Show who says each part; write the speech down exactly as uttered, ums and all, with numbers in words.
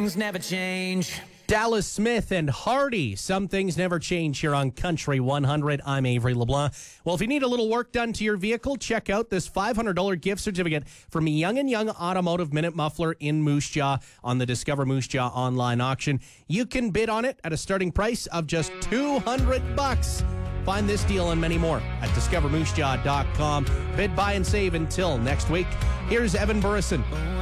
Speaker 1: things never change.
Speaker 2: Dallas Smith and Hardy. Some things never change here on Country one hundred. I'm Avery LeBlanc. Well, if you need a little work done to your vehicle, check out this five hundred dollars gift certificate from Young and Young Automotive Minute Muffler in Moose Jaw on the Discover Moose Jaw online auction. You can bid on it at a starting price of just two hundred bucks. Find this deal and many more at discover moose jaw dot com. Bid, buy, and save until next week. Here's Evan Burrison.